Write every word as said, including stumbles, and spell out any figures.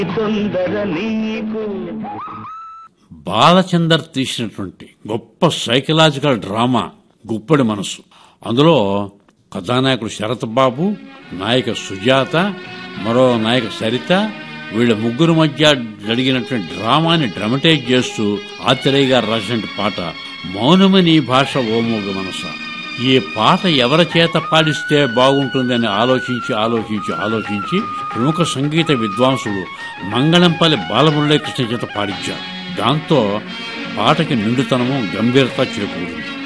తొందర నీకు. బాలచందర్ తీసినటువంటి గొప్ప సైకలాజికల్ డ్రామా గుప్పడి మనసు. అందులో కథానాయకుడు శరత్ బాబు, నాయక సుజాత, మరో నాయక సరిత, వీళ్ళ ముగ్గురు మధ్య జరిగినటువంటి డ్రామాని డ్రమటైజ్ చేస్తూ ఆత్రేయ గారు రాసినటువంటి పాట మౌనమే నీ భాష ఓమోగ మనస. ఈ పాట ఎవరి చేత పాడిస్తే బాగుంటుందని ఆలోచించి ఆలోచించి ఆలోచించి ప్రముఖ సంగీత విద్వాంసుడు మంగళంపల్లి బాలమురళీకృష్ణ చేత పాడించారు. దాంతో పాటకి నిండుతనము, గంభీరత చేకూరింది.